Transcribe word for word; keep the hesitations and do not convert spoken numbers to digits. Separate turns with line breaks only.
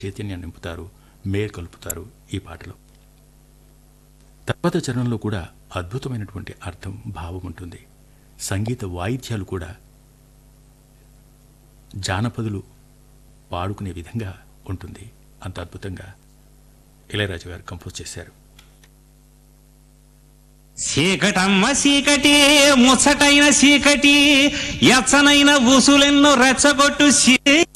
చైతన్యాన్ని నింపుతారు, మేల్కొల్పుతారు ఈ పాటలో. తర్వాత చరణంలో కూడా అద్భుతమైనటువంటి అర్థం, భావం ఉంటుంది. సంగీత వాయిద్యాలు కూడా జానపదులు పాడుకునే విధంగా ఉంటుంది. అంత అద్భుతంగా ఇళయరాజా గారు కంపోజ్ చేశారు.
చీకటమ్మ చీకటి, ముచ్చటైన చీకటి, ఎచ్చనైన ఉసులెన్నో రెచ్చగొట్టు